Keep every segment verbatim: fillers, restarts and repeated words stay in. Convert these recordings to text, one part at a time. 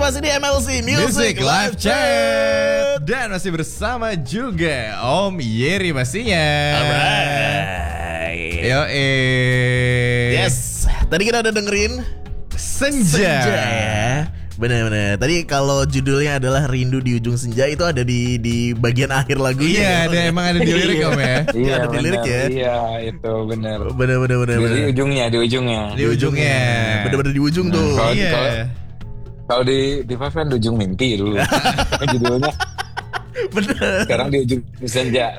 masih di M L C Music, Music Live Live Chat. Dan masih bersama juga Om Yeri pastinya. Alright. Yo eh. Yes. Tadi kita udah dengerin Senja. Senja ya. Benar-benar. Tadi kalau judulnya adalah Rindu di Ujung Senja, itu ada di di bagian akhir lagunya. Iya, ada emang ada di lirik Om ya. Iya, ada di lirik ya. Iya, itu benar. Benar-benar benar. Di, di ujungnya, di ujungnya. Di ujungnya. Benar-benar di ujung tuh. Kalau Iya. kalau kalau di di Five kan di ujung mimpi dulu. Judulnya. Bener. Sekarang di ujung senja.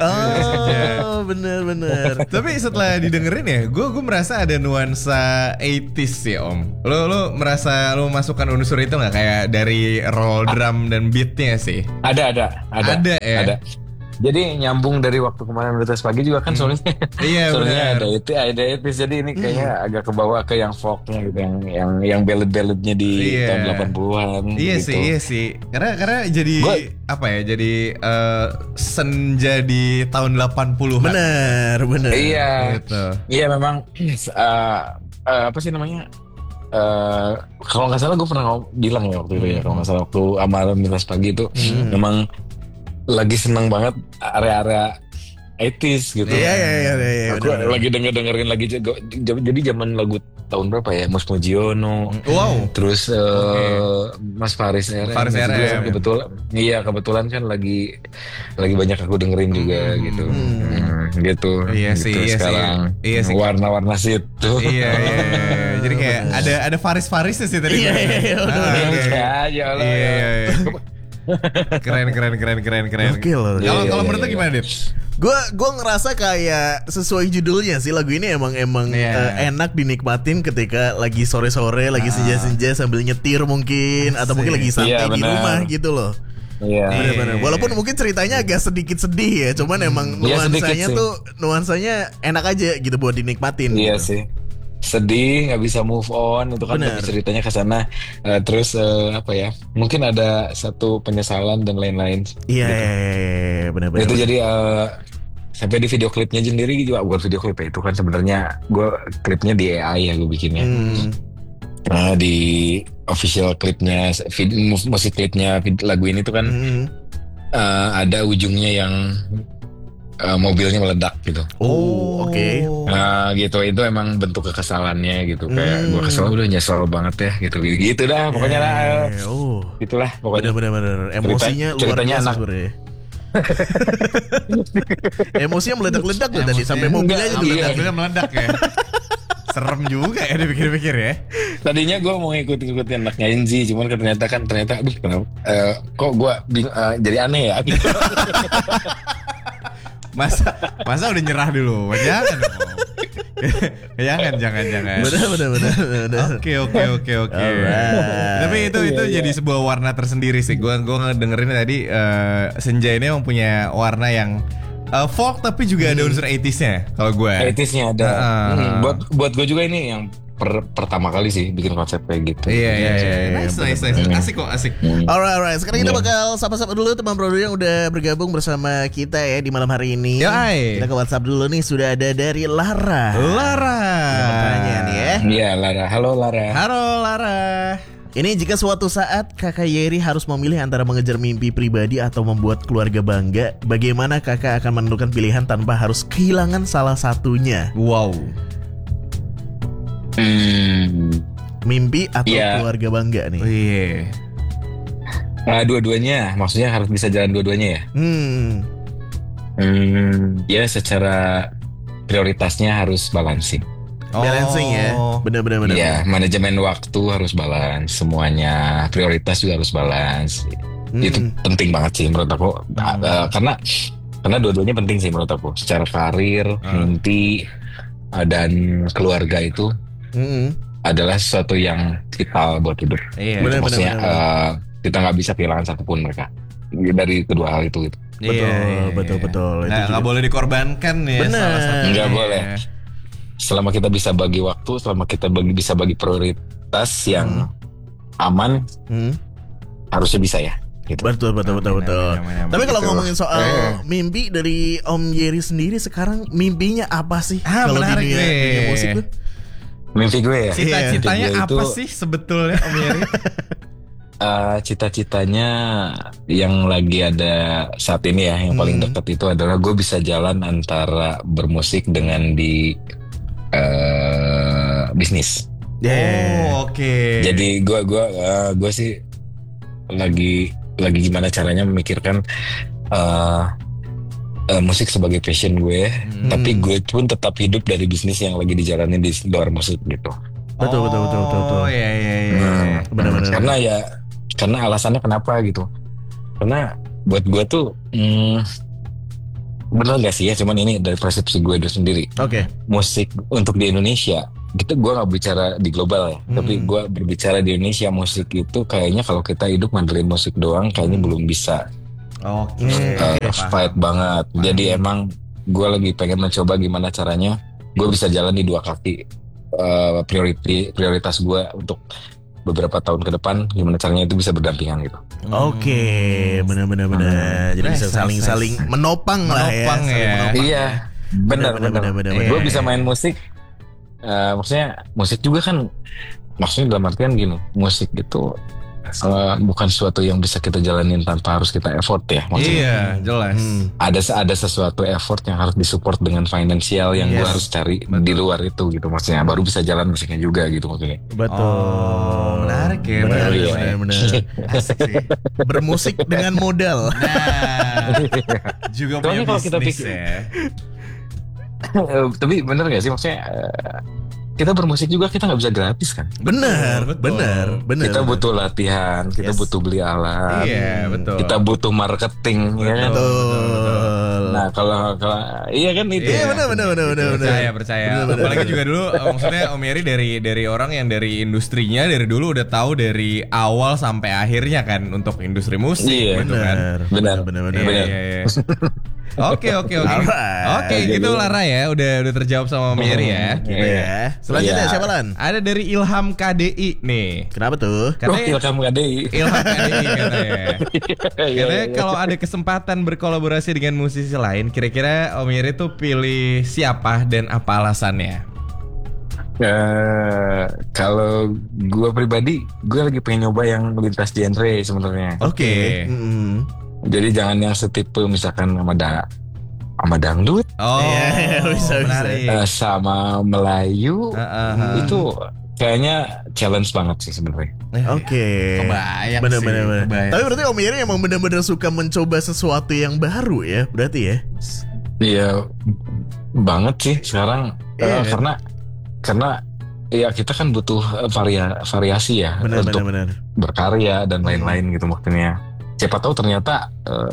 Oh, bener-bener. Tapi setelah didengerin ya, gue gue merasa ada nuansa delapan puluhan ya Om. Lo lo merasa lo masukkan unsur itu nggak, kayak dari roll drum dan beatnya sih? Ada, ada, ada. Ada, ya? Ada. Jadi nyambung dari waktu kemarin Bertas Pagi juga kan soalnya. Iya, soalnya benar. ada itu, ada itu. Jadi ini kayaknya agak kebawa ke yang folknya gitu, yang yang yang ballad-balladnya di Iya. tahun delapan puluhan. Iya gitu. sih, iya sih. Karena karena jadi Gua- apa ya? Jadi eh, senja di tahun delapan puluhan. Bener, bener. Iya. Gitu. Iya memang uh, uh, apa sih namanya? Uh, kalau nggak salah gue pernah ngom- bilang ya waktu itu ya, kalau nggak salah waktu amalan Bertas Pagi itu Hmm. memang lagi seneng banget area-area delapan puluhan gitu. Iya, iya, iya, iya. Aku bener. lagi denger dengerin lagi juga. J- jadi zaman lagu tahun berapa ya? Mus Mujiono. Wow. Terus uh, Mas Faris R M. Faris Itu R M. juga kebetulan. Iya kebetulan kan lagi lagi banyak aku dengerin juga Hmm. gitu. Hmm. Hmm, gitu. Iya Gitu sih, iya sih. sekarang. Iya sih. Warna-warna situ. Iya, iya, iya. Jadi kayak ada ada Faris-Farisnya sih tadi. Iya, iya, iya, bener. Ah, oke. Ya, ya Allah. Iya, ya. iya, iya. Keren, keren, keren, keren, keren. Oke loh. Kalau Iya, kalau iya, menurut lu iya. gimana, Dit? Gue gue ngerasa kayak sesuai judulnya sih, lagu ini emang emang Iya. eh, enak dinikmatin ketika lagi sore-sore, lagi senja-senja sambil nyetir mungkin, atau mungkin lagi santai Iya, di benar. rumah gitu loh. Iya. Bener-bener. Iya. Walaupun mungkin ceritanya agak sedikit sedih ya, cuman emang Iya, sedikit nuansanya sih. tuh nuansanya enak aja gitu buat dinikmatin. Iya gitu. sih. Sedih, nggak bisa move on, itu kan Benar. tapi ceritanya ke sana. Eh, terus eh, apa ya? Mungkin ada satu penyesalan dan lain-lain. Iya, Gitu. iya, iya, iya, bener-bener. Itu jadi eh, sampai di video klipnya sendiri juga, bukan video klip ya, itu kan sebenarnya gue klipnya di A I ya gue bikinnya. Hmm. Nah, di official klipnya, vid- mu- musik klipnya vid- lagu ini tuh kan Hmm. eh, ada ujungnya yang eh, mobilnya meledak gitu. Oh, oke. Nah gitu, itu emang bentuk kekesalannya gitu. Kayak Hmm. gue kesel, udah nyesel banget ya gitu. Gitu dah pokoknya lah. Eh, Oh. Gitulah pokoknya. Bener-bener emosinya luar ceritanya biasa anak. sebenarnya. Emosinya meledak-ledak tuh tadi, sampai Emosinya- mobilnya aja tuh Iya. ledak. Mobilnya meledak ya. Serem juga ya dipikir-pikir ya. Tadinya gue mau ngikut-ngikutin anaknya Enzi, cuman kan ternyata kan ternyata aduh kenapa eh, kok gue bing- eh, jadi aneh ya gitu. Masa masa udah nyerah dulu. Jangan dong. jangan, jangan, jangan. Bener bener bener bener. Oke, oke, oke, oke. Alright. Tapi itu itu Iya, jadi iya. sebuah warna tersendiri sih. Gua gua ngedengerin tadi eh, Senja ini emang punya warna yang eh, folk tapi juga ada unsur delapan puluhan-nya kalau gue. Etisnya ada. Ah. Hmm, buat buat gue juga ini yang per- pertama kali sih bikin konsep kayak gitu. Iya, iya, iya. Nice, nice, nice. bener. Asik kok, asik. Hmm. Alright, alright. Sekarang kita Iya. bakal sapa-sapa dulu teman bro yang udah bergabung bersama kita ya di malam hari ini. Yoi. Kita ke WhatsApp dulu nih, sudah ada dari Lara. Lara. Yang bertanya nih ya. Iya Lara, halo Lara. Halo Lara. Ini jika suatu saat kakak Yeri harus memilih antara mengejar mimpi pribadi atau membuat keluarga bangga, bagaimana kakak akan menentukan pilihan tanpa harus kehilangan salah satunya? Wow. Hmm. Mimpi atau Iya. keluarga bangga nih? Iya. Nah, dua-duanya, maksudnya harus bisa jalan dua-duanya ya. Hmm. Hmm, ya secara prioritasnya harus balancing. Balancing ya. Bener-bener bener. Iya, manajemen waktu harus balance, semuanya prioritas juga harus balance. Hmm. Itu penting banget sih menurut aku. Uh, karena karena dua-duanya penting sih menurut aku. Secara karir, Hmm. mimpi, uh, dan keluarga itu Hmm. adalah sesuatu yang vital buat hidup. Iya. Bener. Maksudnya bener. uh, kita nggak bisa kehilangan satupun mereka dari kedua hal itu. Gitu. Betul, Iya, iya, betul, iya. betul. Itu Nah, juga. nggak boleh dikorbankan ya. Bener. salah satunya. Nggak boleh. Selama kita bisa bagi waktu, selama kita bagi, bisa bagi prioritas yang aman, Hmm. harusnya bisa ya. Gitu. Betul, betul, betul, Amin, betul. amin, amin, amin. Tapi kalau Gitu. ngomongin soal Eh. mimpi dari Om Yeri sendiri sekarang, mimpinya apa sih? Ah, kalau di menarik dunia, nih. dunia musik tuh? Mimpi gue ya. Cita-citanya Iya, apa itu- sih sebetulnya Om Yeri? uh, cita-citanya yang lagi ada saat ini ya, yang paling Hmm. dekat itu adalah gue bisa jalan antara bermusik dengan di uh, bisnis. Yeah. Oh, oke. Jadi gue gua uh, gue sih lagi lagi gimana caranya memikirkan uh, uh, musik sebagai passion gue, Hmm. tapi gue pun tetap hidup dari bisnis yang lagi dijalanin di luar musik gitu. Betul, betul, betul, betul, betul. Oh, iya iya iya. Hmm, Benar-benar. Karena ya karena alasannya kenapa gitu? Karena buat gue tuh hmm, bener gak sih ya? Cuman ini dari persepsi gue itu sendiri. Oke. Musik untuk di Indonesia, gitu gue nggak bicara di global ya, Hmm. tapi gue berbicara di Indonesia, musik itu kayaknya kalau kita hidup ngandelin musik doang, kayaknya Hmm. belum bisa Oke. Hmm. uh, Oke, fight banget. Jadi emang gue lagi pengen mencoba gimana caranya gue bisa jalan di dua kaki. Uh, priority prioritas gue untuk beberapa tahun ke depan, gimana caranya itu bisa berdampingan gitu. Oke, benar-benar benar. Jadi Nice, bisa nice, saling-saling menopang lah ya. Menopang saling ya. menopang. Iya, benar Benar, benar. benar, benar, benar. Gue bisa main musik. Uh, maksudnya musik juga kan, maksudnya dalam artian gini, musik itu uh, bukan sesuatu yang bisa kita jalanin tanpa harus kita effort ya. Maksudnya Iya, jelas. Hmm. ada ada sesuatu effort yang harus disupport dengan finansial yang gue Yes. harus cari Betul. di luar itu gitu, maksudnya baru bisa jalan musiknya juga gitu maksudnya. Betul. Oh, menarik ya, Benar, menarik ya. benar, benar. Asik sih. Bermusik dengan modal. Nah, juga punya Soalnya kalau kita bisnis pikir- ya. Tapi bener gak sih maksudnya uh, kita bermusik juga kita nggak bisa gratis kan? Benar, Betul, betul. benar, benar. Kita butuh latihan, kita Yes. butuh beli alat, Iya, betul. kita butuh marketing, ya kan? Betul. Nah kalau kalau iya kan itu. Iya, ya. benar, benar, benar, benar, benar. Percaya, percaya. Benar, benar. Apalagi juga dulu, eh, maksudnya Om Yeri dari dari orang yang dari industrinya dari dulu udah tahu dari awal sampai akhirnya kan untuk industri musik Iya, gitu kan. Benar, Benar. benar, benar, Iya, benar. iya, iya. Oke, oke, oke. Alright. Oke, gitu Lara ya, udah udah terjawab sama Om Yeri ya. Gitu ya. Selanjutnya Iya. siapa Lan? Ada dari Ilham K D I nih. Kenapa tuh? Oh, Katanya Ilham K D I. Ilham K D I katanya. Iya, Katanya iya. kalau ada kesempatan berkolaborasi dengan musisi lain, kira-kira Om Yeri tuh pilih siapa dan apa alasannya? Eh, kalau gue pribadi, gue lagi pengen nyoba yang lintas genre sebenarnya. Oke. Mm-mm. Jadi jangan yang setipe misalkan sama da sama dangdut, Oh, Iya, bisa, bisa. menarik. eh, sama Melayu, Ah, ah, ah. itu kayaknya challenge banget sih sebenarnya. Oke. Kebayang Bener, sih, bener, bener. kebayang. Tapi berarti Om Yeri emang bener-bener suka mencoba sesuatu yang baru ya, berarti ya? Iya banget sih sekarang. Eh, Iya. karena karena ya kita kan butuh eh, varia variasi ya Bener, untuk bener, bener. berkarya dan lain-lain gitu maksudnya. Siapa tahu ternyata eh,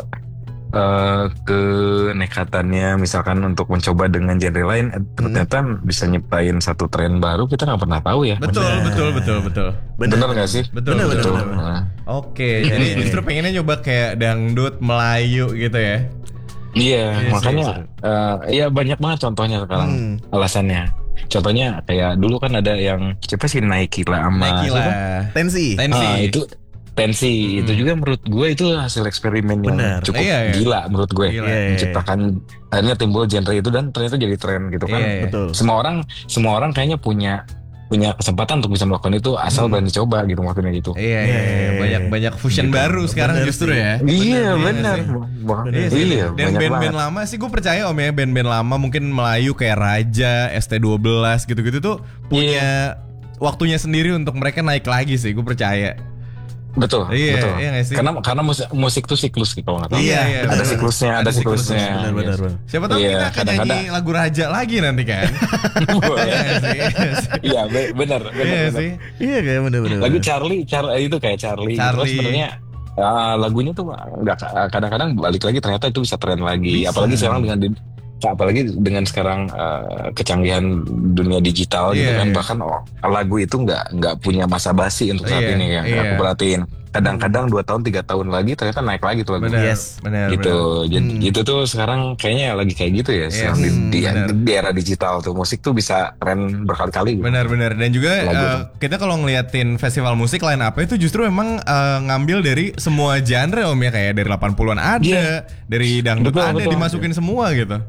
eh, kenekatannya misalkan untuk mencoba dengan genre lain eh, ternyata bisa nyiptain satu tren baru, kita nggak pernah tahu ya. Betul, Bener. betul, betul, betul. Bener. Bener nggak sih? Betul, Bener, betul. bener, bener. Nah, Oke, jadi justru pengennya nyoba kayak dangdut Melayu gitu ya. iya, Iya sih, makanya seru. eh, ya banyak banget contohnya sekarang Hmm. alasannya. Contohnya kayak dulu kan ada yang siapa sih Nike lah sama Nike siapa? lah. Tensi. Tensi. Ah, itu tensi Hmm. itu juga menurut gue itu hasil eksperimen yang Benar. cukup Iya, iya. gila menurut gue. Gila. Iya, iya, iya. Menciptakan akhirnya timbul genre itu dan ternyata jadi tren gitu kan. Iya, iya. Betul. Semua orang semua orang kayaknya punya punya kesempatan untuk bisa melakukan itu asal Hmm. berani coba gitu maksudnya gitu. Iya, iya, Iya, iya. iya, banyak iya. banyak fusion Gitu. baru sekarang Bener justru sih. ya. Iya Bener benar. sih. Bah- Bener sih. Iya Dan banyak band-band banget. lama sih gue percaya Om ya, band-band lama mungkin Melayu kayak Raja, S T dua belas gitu-gitu tuh punya waktunya sendiri untuk mereka naik lagi sih, gue percaya. Betul, Iya, betul. iya nggak sih? Karena karena musik, musik tuh siklus gitu kalau nggak tahu. Iya, iya, Ada bener. siklusnya, ada, Ada siklusnya. siklusnya, Benar, benar, Yes. benar. Siapa tahu Iya, kita akan kadang-kadang- nyanyi lagu Raja lagi nanti kan. Iya nggak sih? Iya, be- benar, benar. Iya benar. sih. Iya kayak bener-bener. Lagu Charlie, Charlie itu kayak Charlie. Charlie. Terus sebenarnya ah, lagunya tuh nggak kadang-kadang balik lagi ternyata itu bisa tren lagi. Bisa. Apalagi sekarang dengan di- apalagi dengan sekarang eh, kecanggihan dunia digital gitu Iya, kan, iya. bahkan oh, lagu itu nggak nggak punya masa basi untuk saat Iya, ini ya. iya. Aku perhatiin. Kadang-kadang dua tahun tiga tahun lagi ternyata naik lagi tuh lagu. Benar, Yes. benar, Gitu, benar. jadi Hmm. gitu tuh sekarang kayaknya lagi kayak gitu ya. Yes. Sekarang di, Hmm, di, benar. di era digital tuh musik tuh bisa tren berkali-kali. Gitu. Benar-benar. Dan juga Lagu eh, tuh. kita kalau ngeliatin festival musik lain apa itu justru memang eh, ngambil dari semua genre Om ya, kayak dari delapan puluhan ada, Iya. dari dangdut Betul, ada, betul. dimasukin semua gitu.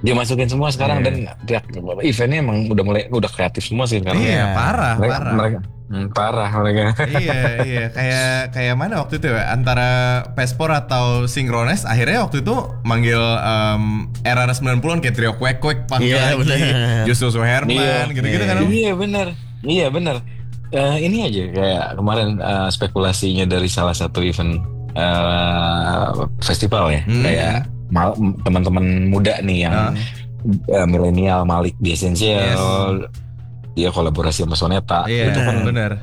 dia masukin semua sekarang Iya. dan pihak eventnya emang udah mulai udah kreatif semua sih sekarang. Iya, Iya. parah, mereka, parah. mereka hmm, parah mereka. iya, iya, kayak kayak mana waktu itu ya antara Pespor atau Synchronize akhirnya waktu itu manggil um, era sembilan puluhan kayak Trio Kwek Kwek panggil Iya, lagi, bener. Justus Herman gitu-gitu kan. Om? Iya benar, iya benar. Eh, ini aja kayak kemarin eh, spekulasinya dari salah satu event eh, festival ya, Hmm. kayak mal- teman-teman muda nih yang Ah. eh, milenial Malik di Essential, dia kolaborasi sama Soneta, Iya, itu kan benar.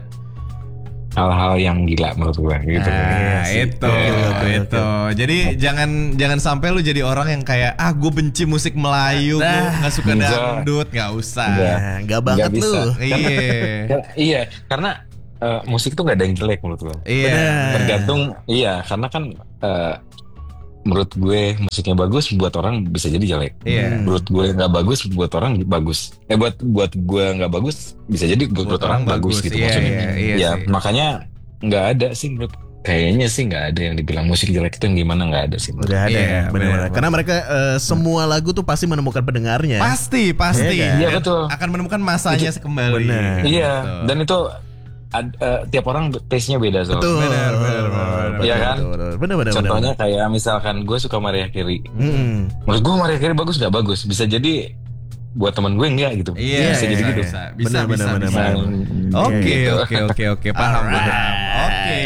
hal-hal yang gila menurut gue gitu. Nah, sih. itu, Iya, betul, itu. Jadi jangan jangan sampai lu jadi orang yang kayak ah gue benci musik Melayu, gue Nah. nggak suka Enggak. dangdut, nggak usah. Enggak. Nah, nggak banget Nggak lu. bisa. Iya, Ya, iya, karena eh, musik tuh gak ada yang jelek menurut gue. iya. Benar. Tergantung, iya, karena kan eh, menurut gue musiknya bagus buat orang bisa jadi jelek. Iya. Menurut gue nggak bagus buat orang bagus. Eh buat buat gue nggak bagus bisa jadi buat, buat orang, bagus, gitu Iya, maksudnya. iya, iya ya sih. makanya nggak ada sih menurut kayaknya sih nggak ada yang dibilang musik jelek itu yang gimana nggak ada sih. menurut Udah ada Iya, ya, benar-benar. benar. Karena mereka eh, semua lagu tuh pasti menemukan pendengarnya. Pasti, pasti. Iya, kan? Iya, Dan betul. akan menemukan masanya kembali. Benar. Iya, Gitu. dan itu ad- eh, tiap orang taste-nya beda soalnya. Betul. Benar, benar, benar. Iya kan? Benar-benar. Contohnya kayak misalkan gue suka Mariah Carey. Hmm. Menurut gue Mariah Carey bagus gak bagus. Bisa jadi buat teman gue enggak gitu. Iya, bisa jadi bisa, gitu. bisa, bisa, Benar, bisa, benar, bisa. benar. Oke, Gitu. oke, oke, oke, paham, Alright. paham. Oke.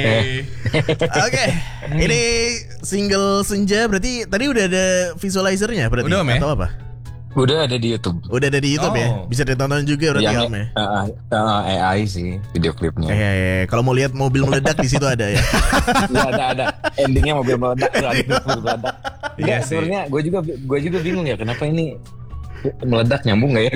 Oke, ini single Senja berarti tadi udah ada visualizernya berarti Udah, Om, ya? atau apa? Udah ada di YouTube. Udah ada di YouTube ya? Oh. Bisa ditonton juga berarti Yang Om ya? uh, uh, A I sih video klipnya. Eh, eh, eh, kalau mau lihat mobil meledak di situ ada ya. Ya, ada ada endingnya mobil meledak. tuh, ada mobil meledak. Iya Iya sih. sebenarnya gue juga gue juga bingung ya kenapa ini meledak nyambung nggak ya?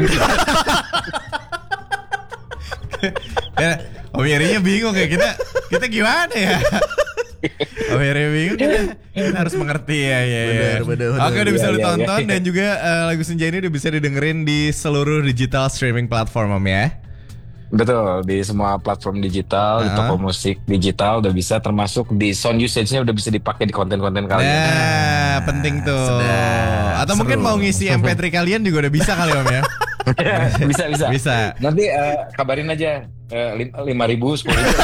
Ya, Om Yerinya bingung ya kita kita gimana ya? Om Yeri bingung kita, kita harus mengerti ya ya ya. Benar, benar, benar. Oke udah bisa Iya, lu iya, tonton iya. dan juga eh, lagu Senja ini udah bisa didengerin di seluruh digital streaming platform Om ya. Betul, di semua platform digital, di Uh-huh. toko musik digital udah bisa, termasuk di sound usage-nya udah bisa dipakai di konten-konten kalian. Nah, penting tuh. sedap, Atau mungkin seru. mau ngisi M P tiga kalian juga udah bisa kali Om ya. bisa bisa. Bisa. Nanti eh, kabarin aja eh, lim- lima ribu, sepuluh ribu.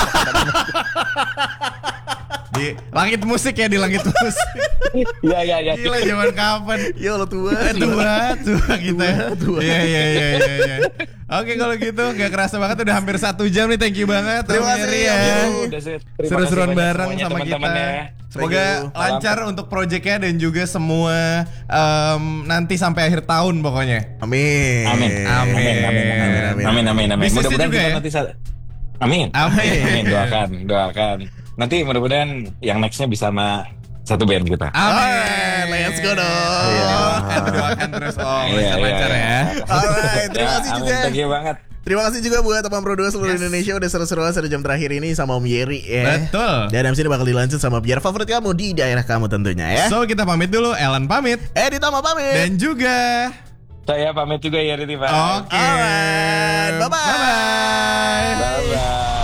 Di langit musik ya, di langit musik. Iya iya iya. Gila zaman kapan? Ya Allah tua. Eh, tua, tua kita. tua. Iya iya iya iya. iya. Oke kalau gitu nggak kerasa banget udah hampir satu jam nih. Thank you banget. Terima Om kasih, Yeri Om ya. Yeri. Udah, Seth. Terima Seru-seruan kasih banyak bareng semuanya, sama kita. teman-teman ya. Semoga Thank you. lancar untuk proyeknya dan juga semua em, nanti sampai akhir tahun pokoknya. Amin. Amin. Amin. Amin. Amin. Amin. Amin. Amin. Amin. Bisnisnya Mudah-mudahan juga kita ya? nanti sa- Amin. Amin. Amin. Doakan, doakan. Nanti mudah-mudahan yang nextnya bisa sama satu band kita. Amin. Let's go dong. Iya. Doakan, doakan terus Om. Iya, Lancar-lancar iya, ya. Alright, terima Ya, kasih amin. juga. Thank you banget. Terima kasih juga buat teman Pro dua seluruh Yes. Indonesia udah seru-seruan satu jam terakhir ini sama Om Yeri ya. Betul. Dan abis ini bakal dilanjut sama biar favorit kamu di daerah kamu tentunya ya. So kita pamit dulu. Ellen pamit. Edi Tama pamit. Dan juga Saya pamit juga ya Riti Pak. Oke. Alright, bye-bye. Bye-bye. Bye bye.